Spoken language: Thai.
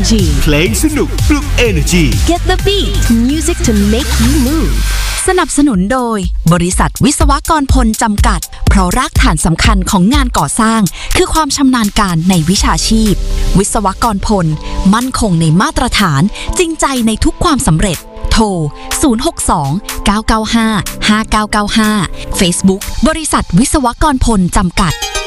Energy เพลงสนุกปลุก Energy Get the beat Music to make you move สนับสนุนโดยบริษัทวิศวกรพลจำกัดเพราะรากฐานสำคัญของงานก่อสร้างคือความชำนาญการในวิชาชีพวิศวกรพลมั่นคงในมาตรฐานจริงใจในทุกความสำเร็จโทร 062 995 5995 Facebook บริษัทวิศวกรพลจำกัด